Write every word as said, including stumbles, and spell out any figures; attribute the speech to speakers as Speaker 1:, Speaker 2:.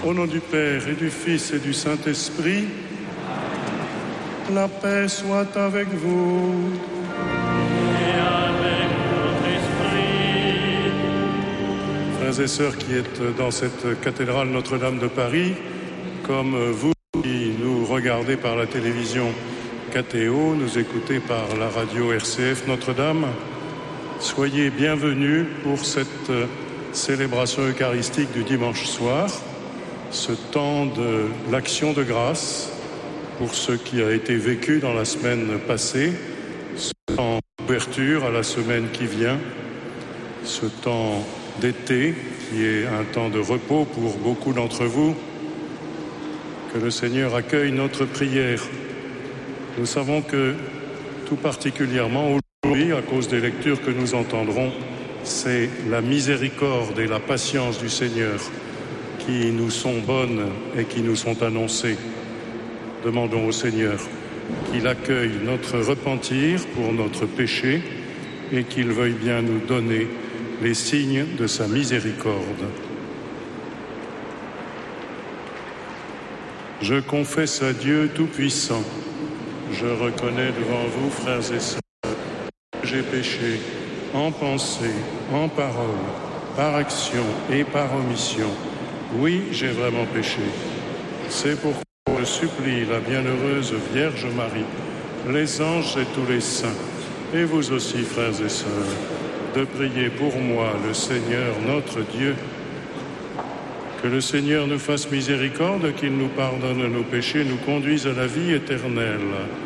Speaker 1: Au nom du Père et du Fils et du Saint-Esprit, la paix soit avec vous.
Speaker 2: Et avec votre esprit.
Speaker 1: Frères et sœurs qui êtes dans cette cathédrale Notre-Dame de Paris, comme vous qui nous regardez par la télévision K T O, nous écoutez par la radio R C F Notre-Dame, soyez bienvenus pour cette célébration eucharistique du dimanche soir, ce temps de l'action de grâce pour ce qui a été vécu dans la semaine passée, ce temps d'ouverture à la semaine qui vient, ce temps d'été qui est un temps de repos pour beaucoup d'entre vous. Que le Seigneur accueille notre prière. Nous savons que tout particulièrement aujourd'hui, à cause des lectures que nous entendrons, c'est la miséricorde et la patience du Seigneur qui nous sont bonnes et qui nous sont annoncées. Demandons au Seigneur qu'il accueille notre repentir pour notre péché et qu'il veuille bien nous donner les signes de sa miséricorde. Je confesse à Dieu Tout-Puissant. Je reconnais devant vous, frères et sœurs, que j'ai péché en pensée, en parole, par action et par omission. Oui, j'ai vraiment péché. C'est pourquoi je supplie la bienheureuse Vierge Marie, les anges et tous les saints, et vous aussi, frères et sœurs, de prier pour moi, le Seigneur notre Dieu. Que le Seigneur nous fasse miséricorde, qu'il nous pardonne nos péchés, nous conduise à la vie éternelle.